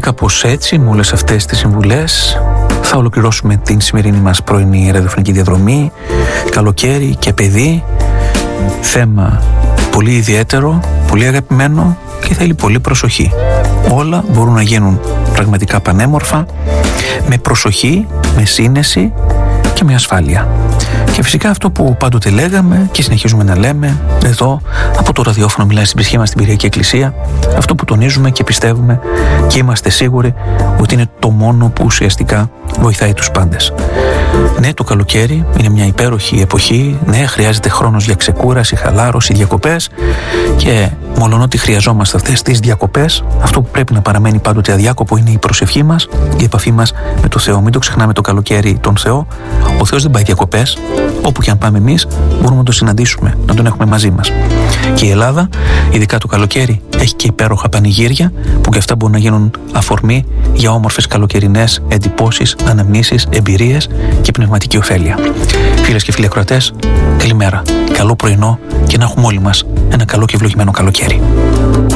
κάπως έτσι, με όλες αυτές τις συμβουλές, θα ολοκληρώσουμε την σημερινή μας πρωινή ραδιοφωνική διαδρομή. Καλοκαίρι και παιδί, θέμα πολύ ιδιαίτερο, πολύ αγαπημένο και θέλει πολύ προσοχή. Όλα μπορούν να γίνουν πραγματικά πανέμορφα, με προσοχή, με σύνεση και με ασφάλεια. Και φυσικά αυτό που πάντοτε λέγαμε και συνεχίζουμε να λέμε εδώ από το ραδιόφωνο Μιλάει στην ψυχή μας στην Πυριακή Εκκλησία, αυτό που τονίζουμε και πιστεύουμε και είμαστε σίγουροι ότι είναι το μόνο που ουσιαστικά βοηθάει τους πάντες. Ναι, το καλοκαίρι είναι μια υπέροχη εποχή, ναι, χρειάζεται χρόνος για ξεκούραση, χαλάρωση, διακοπές, και μολονότι χρειαζόμαστε αυτές τις διακοπές, αυτό που πρέπει να παραμένει πάντοτε αδιάκοπο είναι η προσευχή μας, η επαφή μας με το Θεό. Μην το ξεχνάμε το καλοκαίρι τον Θεό. Ο Θεός δεν πάει διακοπές. Όπου και αν πάμε εμείς, μπορούμε να τον συναντήσουμε, να τον έχουμε μαζί μας. Και η Ελλάδα, ειδικά το καλοκαίρι, έχει και υπέροχα πανηγύρια, που και αυτά μπορούν να γίνουν αφορμή για όμορφες καλοκαιρινές εντυπώσεις, αναμνήσεις, εμπειρίες και πνευματική ωφέλεια. Φίλες και φίλοι ακροατές, καλημέρα, καλό πρωινό και να έχουμε όλοι μας ένα καλό και ευλογημένο καλοκαίρι.